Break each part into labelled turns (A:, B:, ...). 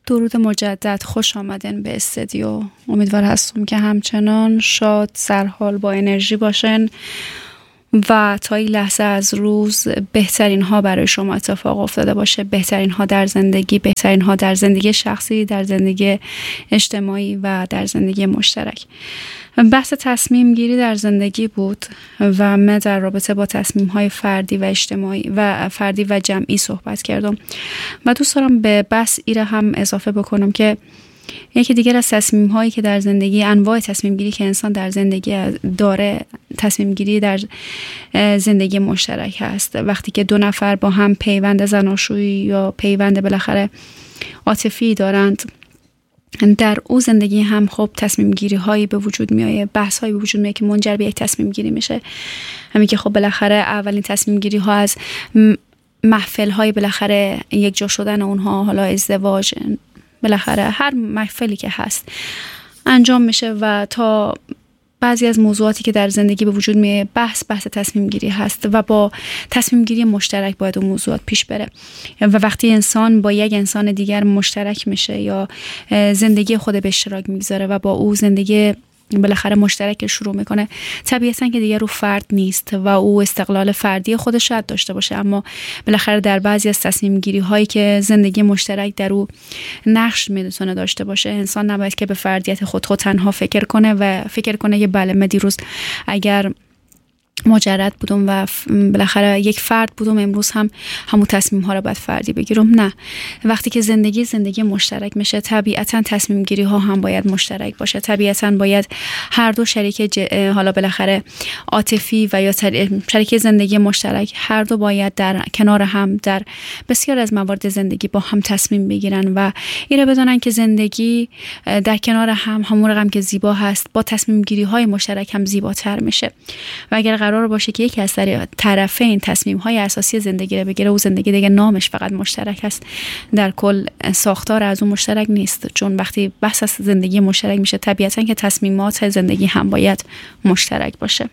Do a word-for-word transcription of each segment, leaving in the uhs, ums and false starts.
A: درود مجدد، خوش آمدن به استودیو. امیدوار هستم که همچنان شاد، سرحال، با انرژی باشن و تا این لحظه از روز بهترین ها برای شما اتفاق افتاده باشه. بهترین ها در زندگی، بهترین ها در زندگی شخصی، در زندگی اجتماعی و در زندگی مشترک. بحث تصمیم گیری در زندگی بود و من در رابطه با تصمیم های فردی و اجتماعی و فردی و جمعی صحبت کردم و دوست دارم به بحث ایره هم اضافه بکنم که یکی دیگر از تصمیم هایی که در زندگی، انواع تصمیم گیری که انسان در زندگی داره، تصمیم گیری در زندگی مشترک هست. وقتی که دو نفر با هم پیوند زناشویی یا پیوند بالاخره عاطفی دارند، در او زندگی هم خب تصمیم گیری هایی به وجود میایه، بحث هایی به وجود میایه که منجر به یک تصمیم گیری میشه. همین که خب بالاخره اولین تصمیم گیری ها از محفل های بالاخره یک جا شدن اونها، حالا ازدواج، بالاخره هر محفلی که هست انجام میشه و تا بعضی از موضوعاتی که در زندگی به وجود میاد بحث بحث تصمیم گیری هست و با تصمیم گیری مشترک باید اون موضوعات پیش بره. و وقتی انسان با یک انسان دیگر مشترک میشه یا زندگی خود به اشتراک میگذاره و با او زندگی بالاخره مشترک شروع میکنه، طبیعتاً که دیگر او فرد نیست و او استقلال فردی خودش شاید داشته باشه، اما بالاخره در بعضی از تصمیم گیری هایی که زندگی مشترک در او نقش میتونه داشته باشه، انسان نباید که به فردیت خود خود تنها فکر کنه و فکر کنه که بله من دیروز اگر مجرد بودم و بالاخره یک فرد بودم، امروز هم همون تصمیم ها رو باید فردی بگیرم. نه، وقتی که زندگی زندگی مشترک میشه، طبیعتا تصمیم گیری ها هم باید مشترک باشه. طبیعتا باید هر دو شریک ج... حالا بالاخره عاطفی و یا شریک زندگی مشترک، هر دو باید در کنار هم در بسیار از موارد زندگی با هم تصمیم بگیرن و این رو بدونن که زندگی در کنار هم همون رقم که زیبا هست، با تصمیم گیری های مشترک هم زیباتر میشه. و اگر قرار باشه که یکی از طرفین تصمیم های اساسی زندگی رو بگیره، او زندگی دیگه نامش فقط مشترک است، در کل ساختار از اون مشترک نیست. چون وقتی بحث از زندگی مشترک میشه، طبیعتا که تصمیمات زندگی هم باید مشترک باشه.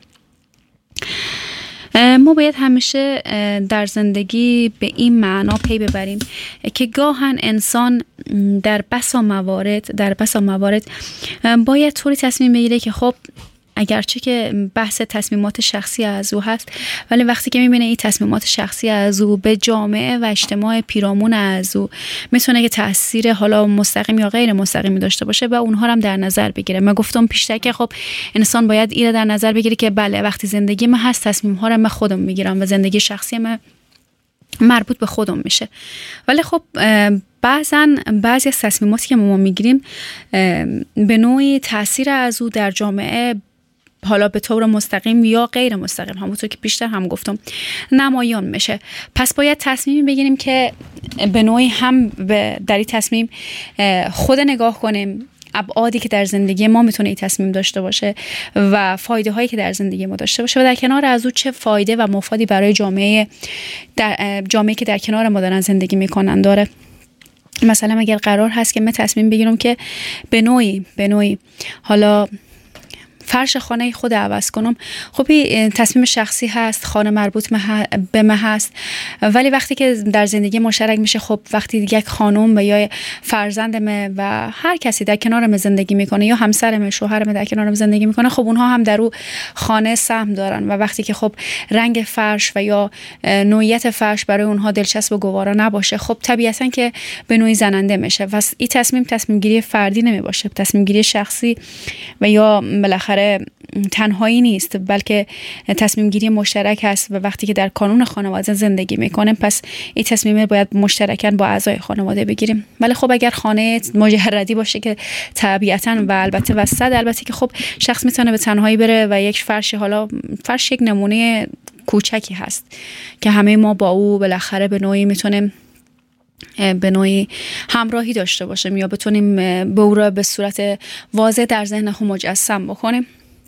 A: ما باید همیشه در زندگی به این معنا پی ببریم که گاهن انسان در بسا موارد در بسا موارد باید طوری تصمیم بگیره که خب اگرچه که بحث تصمیمات شخصی از او هست، ولی وقتی که میبینه این تصمیمات شخصی از او به جامعه و اجتماع پیرامون از او میتونه که تأثیر حالا مستقیم یا غیر مستقیمی داشته باشه و اونها رو هم در نظر بگیره. من گفتم پیشتر که خب انسان باید این رو در نظر بگیره که بله وقتی زندگی من هست، تصمیم ها رو من خودم میگیرم و زندگی شخصی من مربوط به خودم میشه. ولی خب بعضا بعضی از تصمیماتی که ما میگیریم به نوعی تأثیر از او در جامعه حالا به طور مستقیم یا غیر مستقیم، همونطور که بیشتر هم گفتم، نمایان میشه. پس باید تصمیمی بگیریم که به نوعی هم در این تصمیم خود نگاه کنیم، ابعادی که در زندگی ما میتونه این تصمیم داشته باشه و فایده هایی که در زندگی ما داشته باشه و در کنار از او چه فایده و مفادی برای جامعه در جامعه که در کنار ما دارن زندگی میکنن داره. مثلا اگر قرار هست که من تصمیم بگیرم که به نوعی به نوعی حالا فرش خانه خود عوض کنم، خب این تصمیم شخصی هست، خانه مربوط به من هست، ولی وقتی که در زندگی مشترک میشه، خب وقتی یک خانم و یا فرزند من و هر کسی در کنار من زندگی میکنه یا همسر من، شوهر من در کنار من زندگی میکنه، خب اونها هم در اون خانه سهم دارن و وقتی که خب رنگ فرش و یا نوعیت فرش برای اونها دلچسب و گوارا نباشه، خب طبیعتا که به نوعی زننده میشه. و این تصمیم تصمیم گیری فردی نمیباشه، تصمیم گیری شخصی و یا بالاخره تنهایی نیست، بلکه تصمیم گیری مشترک است و وقتی که در کانون خانواده زندگی میکنیم، پس این تصمیم باید مشترکاً با اعضای خانواده بگیریم. ولی خب اگر خانه مجردی باشه که طبیعتاً و البته و صد البته که خب شخص میتونه به تنهایی بره و یک فرش، حالا فرش یک نمونه کوچکی هست که همه ما با او بالاخره به نوعی میتونیم به نوعی همراهی داشته باشیم یا بتونیم به او را به صورت واضح در ذهن خود مجسم بکنیم.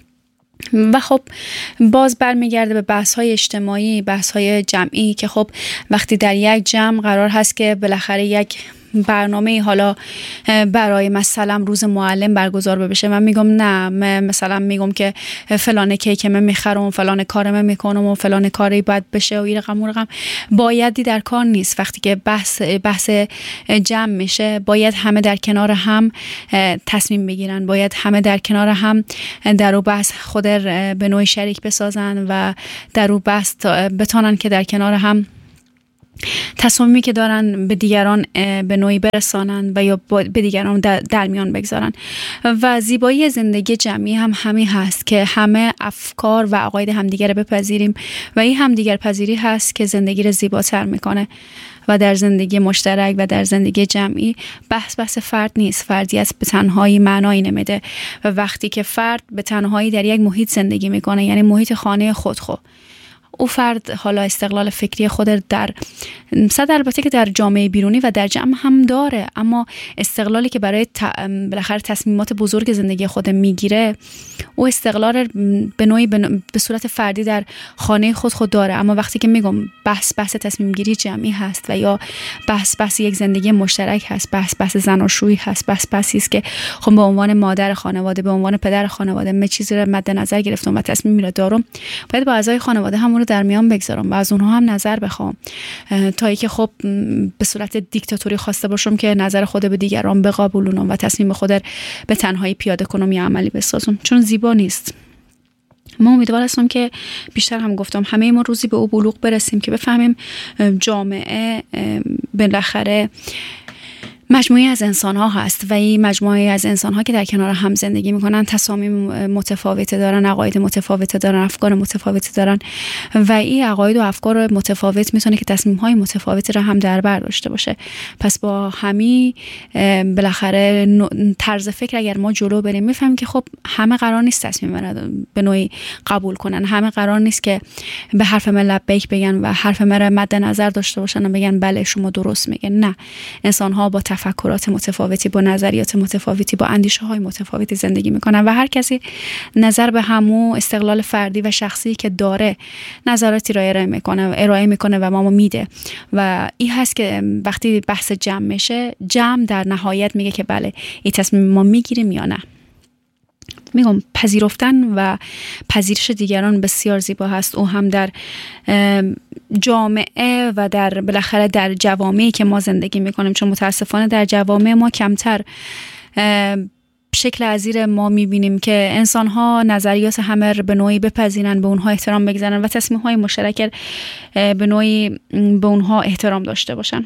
A: و خب باز برمیگرده به بحث‌های اجتماعی، بحث‌های جمعی که خب وقتی در یک جمع قرار هست که بالاخره یک برنامه حالا برای مثلا روز معلم برگزار بشه، من میگم نه، مثلا میگم که فلان کیک من میخرم، فلان کار من میکنم و فلان کاری باید بشه و این رقم و رقم، بایدی در کار نیست. وقتی که بحث بحث جمع میشه باید همه در کنار هم تصمیم بگیرن، باید همه در کنار هم در او بحث خود به نوعی شریک بسازن و در او بحث بتونن که در کنار هم تصمیمی که دارن به دیگران به نوعی برسانن و یا به دیگران در میان بگذارن. و زیبایی زندگی جمعی هم همین هست که همه افکار و عقاید همدیگر رو بپذیریم و این همدیگر پذیری هست که زندگی رو زیباتر میکنه. و در زندگی مشترک و در زندگی جمعی بحث بحث فرد نیست، فردیت به تنهایی معنایی نمیده. و وقتی که فرد به تنهایی در یک محیط زندگی میکنه، یعنی محیط خانه خود خود او فرد حالا استقلال فکری خود در صد البته که در جامعه بیرونی و در جمع هم داره، اما استقلالی که برای بالاخره تصمیمات بزرگ زندگی خود میگیره او استقلال به نوعی به صورت فردی در خانه خود خود داره. اما وقتی که میگم بحث بحث تصمیم گیری جمعی هست و یا بحث بحث یک زندگی مشترک هست، بحث بحث زناشویی هست، بحث بحثی است که خب به عنوان مادر خانواده، به عنوان پدر خانواده من چیزی رو مد نظر گرفتم و تصمیم رو دارم، باید با اعضای خانواده همون رو در میان بگذارم و از اونها هم نظر بخوام، تا اینکه خب به صورت دیکتاتوری خواسته باشم که نظر خود به دیگران بقبولونم و تصمیم خود به تنهایی پیاده کنم یا عملی بسازم، چون زیبا نیست. ما امیدوار هستم که بیشتر هم گفتم همه ما روزی به او بلوغ برسیم که بفهمیم جامعه بالاخره مجموعی از انسان ها هست و این مجموعی از انسان ها که در کنار هم زندگی میکنن تصامیم متفاوت دارن، عقاید متفاوت دارن، افکار متفاوت دارن و این عقاید و افکار متفاوت میتونه که تصمیم های متفاوتی را هم در بر داشته باشه. پس با همین بالاخره طرز فکر اگر ما جلو بریم میفهمیم که خب همه قرار نیست تصمیم را به نوعی قبول کنن، همه قرار نیست که به حرف من لبیک بگن و حرف من را مد نظر داشته باشن و بگن بله شما درست میگن. نه، انسان ها با تفکرات متفاوتی، با نظریات متفاوتی، با اندیشه های متفاوتی زندگی میکنن و هر کسی نظر به همو استقلال فردی و شخصی که داره نظراتی را ارائه میکنه و ارائه میکنه و ما ما میده و این هست که وقتی بحث جمع میشه، جمع در نهایت میگه که بله این تصمیم ما میگیریم یا نه. میگم پذیرفتن و پذیرش دیگران بسیار زیبا هست، او هم در جامعه و در بالاخره در جوامعی که ما زندگی میکنیم، چون متاسفانه در جوامع ما کمتر شکل عزیر ما میبینیم که انسان ها نظریات همه به نوعی بپذیرن، به اونها احترام بگذارن و تصمیم های مشترک به نوعی به اونها احترام داشته باشن.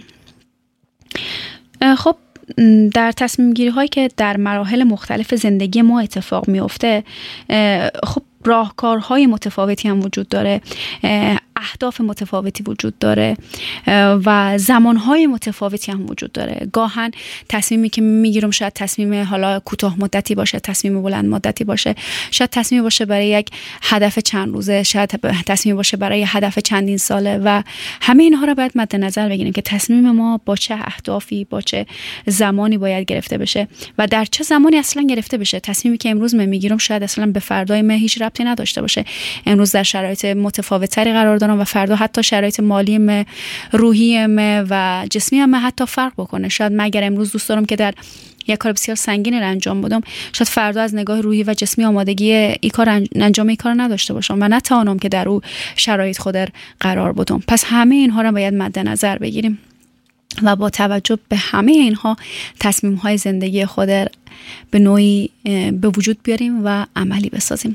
A: خب در تصمیم گیری هایی که در مراحل مختلف زندگی ما اتفاق میفته، خب راهکارهای متفاوتی هم وجود داره، اهداف متفاوتی وجود داره و زمانهای متفاوتی هم وجود داره. گاهن تصمیمی که میگیرم شاید تصمیم حالا کوتاه مدتی باشه، تصمیم بلند مدتی باشه، شاید تصمیم باشه برای یک هدف چند روزه، شاید تصمیم باشه برای هدف چندین ساله و همه اینها رو باید مد نظر بگیریم که تصمیم ما با چه اهدافی، با چه زمانی باید گرفته بشه و در چه زمانی اصلا گرفته بشه. تصمیمی که امروز من میگیرم شاید اصلا به فردای من هیچ ربطی نداشته باشه. امروز در شرایط متفاوت‌تری قرار دارم و فردا حتی شرایط مالی من، روحی من و جسمی من حتی فرق بکنه. شاید من اگر امروز دوست دارم که در یک کار بسیار سنگین رو انجام بدم، شاید فردا از نگاه روحی و جسمی آمادگی این کار انجام این کار نداشته باشم و نتوانم که در او شرایط خود قرار بدم. پس همه اینها رو باید مد نظر بگیریم و با توجه به همه اینها تصمیم‌های زندگی خود به نوعی به وجود بیاریم و عملی بسازیم.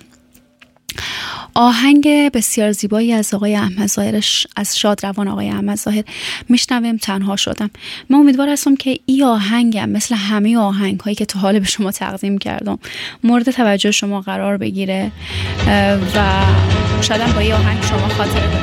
A: آهنگ بسیار زیبایی از آقای احمد ظاهر، از شادروان آقای احمد ظاهر میشنویم، تنها شدم. من امیدوار هستم که این آهنگم مثل همه آهنگ هایی که تا حال به شما تقدیم کردم مورد توجه شما قرار بگیره و شاید با این آهنگ شما خاطره